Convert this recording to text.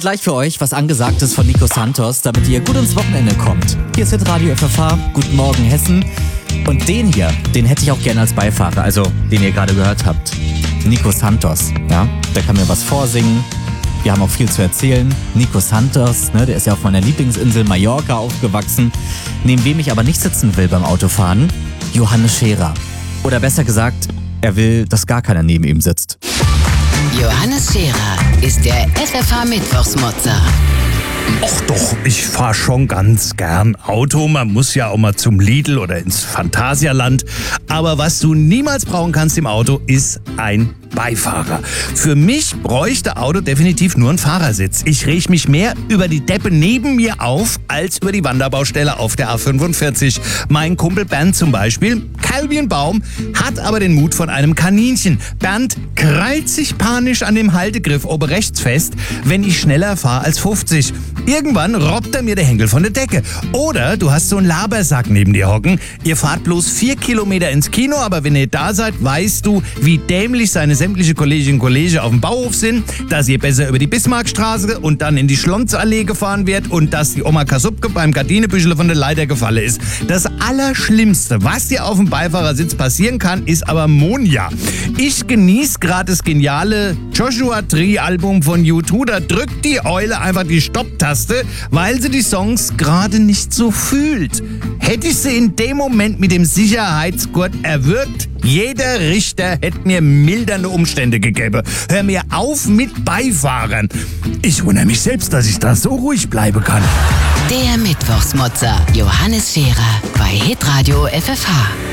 gleich für euch was Angesagtes von Nico Santos, damit ihr gut ins Wochenende kommt. Hier ist Hitradio FFH, Guten Morgen Hessen. Und den hier, den hätte ich auch gerne als Beifahrer, also den ihr gerade gehört habt. Nico Santos, ja, der kann mir was vorsingen. Wir haben auch viel zu erzählen. Nico Santos, ne, der ist ja auf meiner Lieblingsinsel Mallorca aufgewachsen. Neben wem ich aber nicht sitzen will beim Autofahren, Johannes Scherer. Oder besser gesagt, er will, dass gar keiner neben ihm sitzt. Johannes Scherer ist der FFH-Mittwochsmotzer. Och doch, ich fahr schon ganz gern Auto. Man muss ja auch mal zum Lidl oder ins Phantasialand. Aber was du niemals brauchen kannst im Auto, ist ein Beifahrer. Für mich bräuchte Auto definitiv nur einen Fahrersitz. Ich reg mich mehr über die Deppe neben mir auf, als über die Wanderbaustelle auf der A45. Mein Kumpel Bernd zum Beispiel, kahl wie ein Baum, hat aber den Mut von einem Kaninchen. Bernd krallt sich panisch an dem Haltegriff oben rechts fest, wenn ich schneller fahre als 50. Irgendwann robbt er mir der Henkel von der Decke. Oder du hast so einen Labersack neben dir hocken. Ihr fahrt bloß 4 Kilometer ins Kino, aber wenn ihr da seid, weißt du, wie dämlich seine sämtliche Kolleginnen und Kollegen auf dem Bauhof sind, dass ihr besser über die Bismarckstraße und dann in die Schlonzallee gefahren wird und dass die Oma Kasubke beim Gardinebüschel von der Leiter gefallen ist. Das Allerschlimmste, was dir auf dem Beifahrersitz passieren kann, ist aber Monja. Ich genieße gerade das geniale Joshua Tree Album von U2. Da drückt die Eule einfach die Stopptaste, weil sie die Songs gerade nicht so fühlt. Hätte ich sie in dem Moment mit dem Sicherheitsgurt erwürgt, jeder Richter hätte mir mildernde Umstände gegeben. Hör mir auf mit Beifahrern. Ich wundere mich selbst, dass ich da so ruhig bleiben kann. Der Mittwochsmotzer Johannes Scherer bei Hitradio FFH.